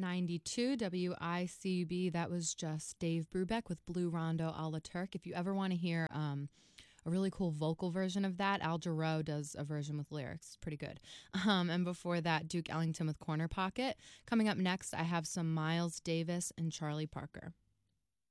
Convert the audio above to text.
92 WICB. That was just Dave Brubeck with Blue Rondo a la Turk. If you ever want to hear a really cool vocal version of that, Al Jarreau does a version with lyrics. It's pretty good. And before that, Duke Ellington with Corner Pocket. Coming up next, I have some Miles Davis and Charlie Parker.